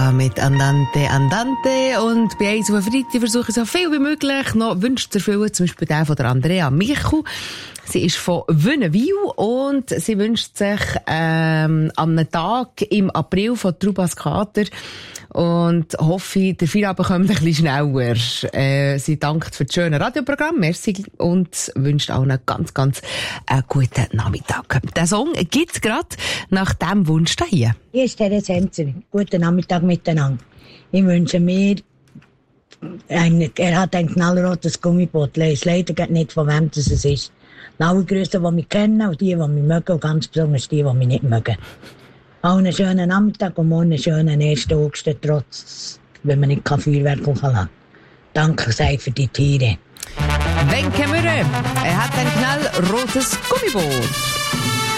Rosalia mit Andante, Andante. Und bei uns auf Freitag versuche ich so viel wie möglich noch Wünsche zu erfüllen. Zum Beispiel der von der Andrea Michu. Sie ist von Wünnewil und sie wünscht sich an einem Tag im April von Trubas Kater und hoffe, der Feierabend kommt ein bisschen schneller. Sie dankt für das schöne Radioprogramm, merci, und wünscht allen ganz, ganz guten Nachmittag. Der Song gibt's gerade nach dem Wunsch hier. Hier ist der Senser. Guten Nachmittag miteinander. Ich wünsche mir, er hat ein knallrotes Gummiboot. Ich weiß leider nicht, von wem das ist. Alle Grüße, die mich kennen, und die mich mögen, und ganz besonders die mich nicht mögen. Einen schönen Nachmittag und morgen einen schönen 1. August, trotz, wenn man nicht Feuerwerk auflassen kann. Danke sei für die Tiere. Wenke Mürre, er hat ein knallrotes Gummiboot.